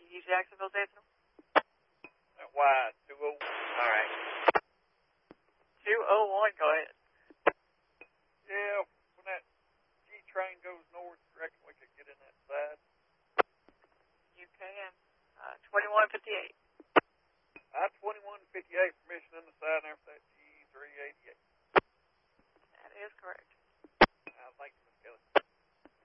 Jacksonville, Jason? Why? 201. All right. 201, go ahead.